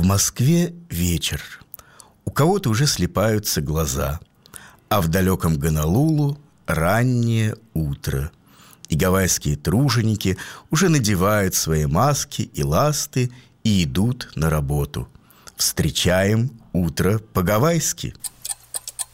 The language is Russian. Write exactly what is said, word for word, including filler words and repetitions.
Москве вечер. У кого-то уже слипаются глаза, а в далеком Гонолулу раннее утро. И гавайские труженики уже надевают свои маски и ласты и идут на работу. Встречаем утро по-гавайски.